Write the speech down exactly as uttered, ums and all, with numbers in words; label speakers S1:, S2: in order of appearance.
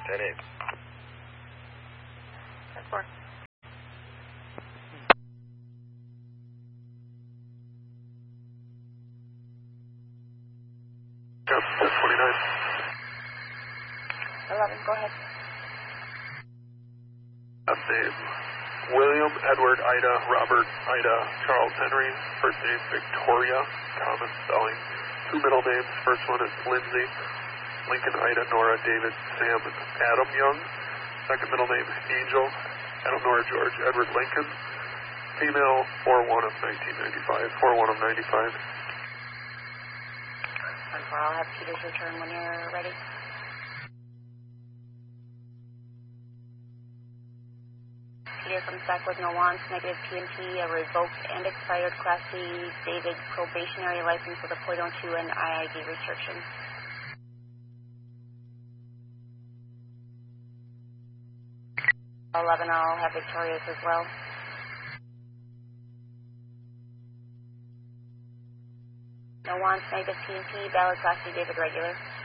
S1: ten eight.
S2: ten four.
S3: Yep, ten twenty-nine.
S2: eleven, go ahead.
S3: Last name, William, Edward, Ida, Robert, Ida, Charles Henry. First name, Victoria, common spelling. Two middle names. First one is Lindsay, Lincoln, Ida, Nora, David, Sam, Adam Young. Second middle name, Angel, Adam, Nora, George, Edward, Lincoln. Female, four one of nineteen ninety-five, four one of ninety-five.
S2: ten four, I'll have Peters return when you're ready. Peter from S A C with no wants, negative P M P, a revoked and expired Class C David probationary license with a point oh two and I I D restrictions. eleven, I'll have Victoria's as well. No wants, negative P M P, valid Class C David regular.